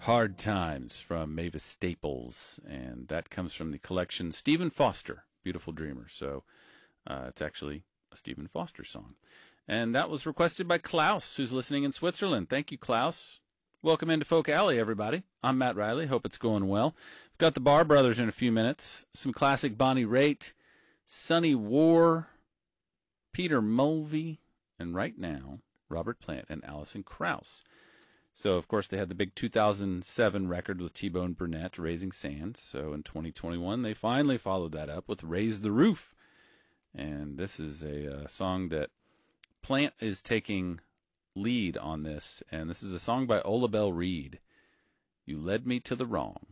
Hard Times from Mavis Staples, and that comes from the collection Stephen Foster, Beautiful Dreamer. So it's actually a Stephen Foster song. And that was requested by Klaus, who's listening in Switzerland. Thank you, Klaus. Welcome into Folk Alley, everybody. I'm Matt Riley. Hope it's going well. We've got the Bar Brothers in a few minutes. Some classic Bonnie Raitt, Sonny War, Peter Mulvey, and right now, Robert Plant and Alison Krauss. So, of course, they had the big 2007 record with T-Bone Burnett, Raising Sand. So in 2021, they finally followed that up with Raise the Roof. And this is a song that Plant is taking lead on this. And this is a song by Ola Belle Reed, You Led Me to the Wrong.